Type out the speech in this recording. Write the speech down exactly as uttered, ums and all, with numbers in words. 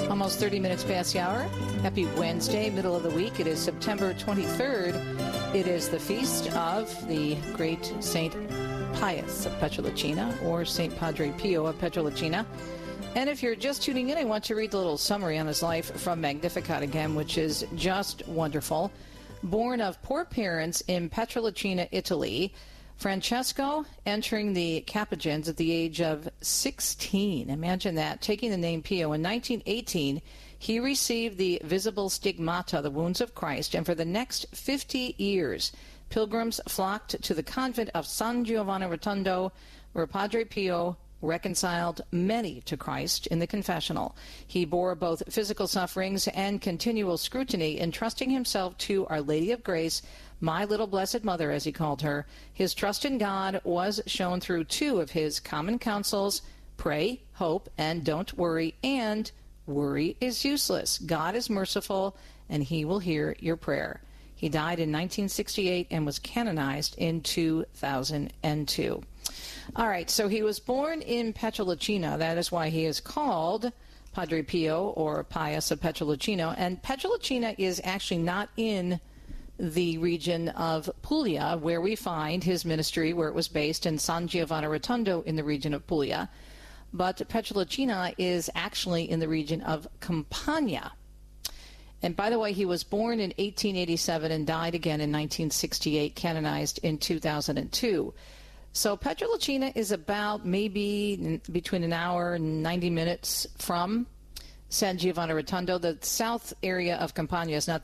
Almost thirty minutes past the hour. Happy Wednesday, middle of the week. It is September twenty-third. It is the feast of the great Saint Pius of Pietrelcina, or Saint Padre Pio of Pietrelcina. And if you're just tuning in, I want to read the little summary on his life from Magnificat again, which is just wonderful. Born of poor parents in Pietrelcina, Italy, Francesco entering the Capuchins at the age of sixteen. Imagine that, taking the name Pio. In nineteen eighteen, he received the visible stigmata, the wounds of Christ, and for the next fifty years, pilgrims flocked to the convent of San Giovanni Rotondo, where Padre Pio reconciled many to Christ in the confessional. He bore both physical sufferings and continual scrutiny, entrusting himself to Our Lady of Grace, my little blessed mother, as he called her. His trust in God was shown through two of his common counsels: pray, hope, and don't worry, and worry is useless. God is merciful, and he will hear your prayer. He died in nineteen sixty-eight and was canonized in two thousand two. All right, so he was born in Pietrelcina. That is why he is called Padre Pio, or Pius of Pietrelcina. And Pietrelcina is actually not in the region of Puglia, where we find his ministry, where it was based, in San Giovanni Rotondo in the region of Puglia. But Pietrelcina is actually in the region of Campania. And by the way, he was born in eighteen eighty-seven and died again in nineteen sixty-eight, canonized in two thousand two. So Pietrelcina is about maybe between an hour and ninety minutes from San Giovanni Rotondo. The south area of Campania is not